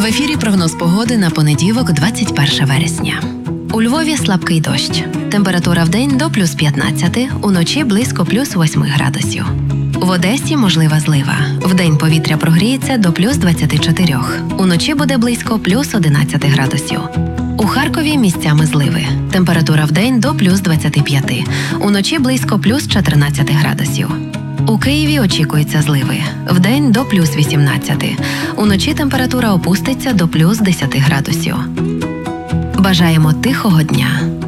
ефірі прогноз погоди на понеділок, 21 вересня. У Львові слабкий дощ. Температура вдень до плюс 15, уночі близько плюс 8 градусів. В Одесі можлива злива. Вдень повітря прогріється до плюс 24, уночі буде близько плюс 11 градусів. У Харкові місцями зливи. Температура вдень до плюс 25, уночі близько плюс 14 градусів. У Києві очікуються зливи. Вдень до плюс 18, уночі температура опуститься до плюс 10 градусів. Бажаємо тихого дня!